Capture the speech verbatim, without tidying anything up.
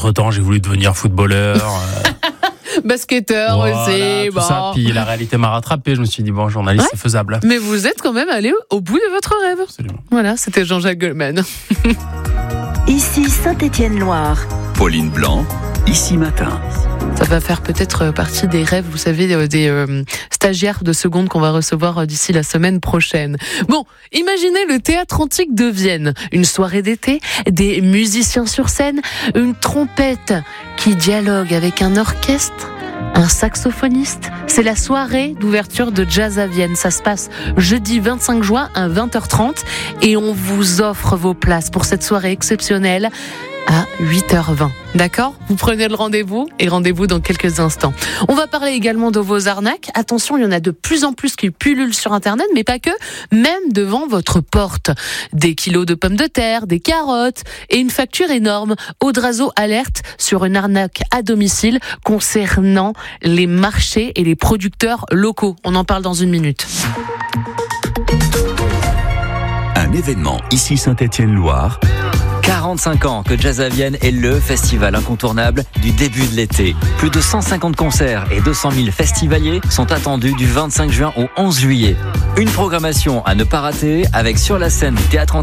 entre-temps, j'ai voulu devenir footballeur. euh, Basketteur voilà, aussi. tout Bon. ça. Puis la réalité m'a rattrapé. Je me suis dit, bon, journaliste, Ouais. c'est faisable. Mais vous êtes quand même allé au bout de votre rêve. Absolument. Voilà, c'était Jean-Jacques Goldman. Ici Saint-Étienne-Loire. Pauline Blanc, Ici Matin. Ça va faire peut-être partie des rêves, vous savez, des euh, stagiaires de seconde qu'on va recevoir d'ici la semaine prochaine. Bon, imaginez le théâtre antique de Vienne. Une soirée d'été, des musiciens sur scène, une trompette qui dialogue avec un orchestre, un saxophoniste. C'est la soirée d'ouverture de Jazz à Vienne. Ça se passe jeudi vingt-cinq juin à vingt heures trente et on vous offre vos places pour cette soirée exceptionnelle à huit heures vingt. D'accord ? Vous prenez le rendez-vous et rendez-vous dans quelques instants. On va parler également de vos arnaques. Attention, il y en a de plus en plus qui pullulent sur Internet, mais pas que, même devant votre porte. Des kilos de pommes de terre, des carottes et une facture énorme. Audrazo alerte sur une arnaque à domicile concernant les marchés et les producteurs locaux. On en parle dans une minute. Un événement Ici Saint-Étienne-Loire. quarante-cinq ans que Jazz à Vienne est le festival incontournable du début de l'été. Plus de cent cinquante concerts et deux cent mille festivaliers sont attendus du vingt-cinq juin au onze juillet. Une programmation à ne pas rater avec sur la scène du théâtre